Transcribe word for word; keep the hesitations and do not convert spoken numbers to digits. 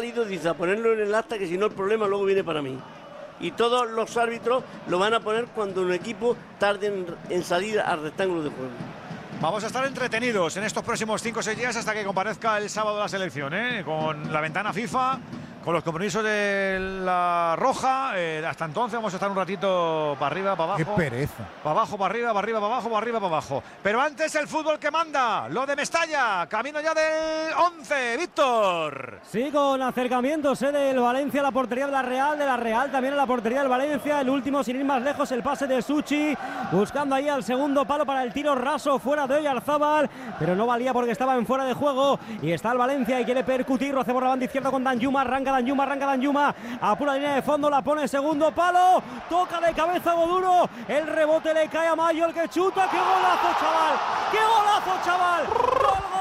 ido, dice, a ponerlo en el acta, que si no el problema luego viene para mí. Y todos los árbitros lo van a poner cuando un equipo tarde en, en salir al rectángulo de juego. Vamos a estar entretenidos en estos próximos cinco o seis días hasta que comparezca el sábado la selección, ¿eh? Con la ventana FIFA, con los compromisos de la Roja. Eh, hasta entonces vamos a estar un ratito para arriba, para abajo. Qué pereza. Para abajo, para arriba, para arriba, para abajo, para arriba, para abajo. Pero antes el fútbol que manda, lo de Mestalla. Camino ya del once, Víctor. Sí, con acercamientos ¿eh? del Valencia a la portería de la Real, de la Real también a la portería del Valencia. El último, sin ir más lejos, el pase de Suchi, buscando ahí al segundo palo para el tiro raso fuera de Oyarzábal, pero no valía porque estaba en fuera de juego. Y está el Valencia y quiere percutir, lo hace por la banda izquierda con Danjuma, arranca Danjuma, arranca Danjuma, apura la línea de fondo, la pone segundo palo, toca de cabeza Boduro, el rebote le cae a Mayo, el que chuta. ¡Qué golazo, chaval! ¡Qué golazo, chaval! ¡Gol, gol!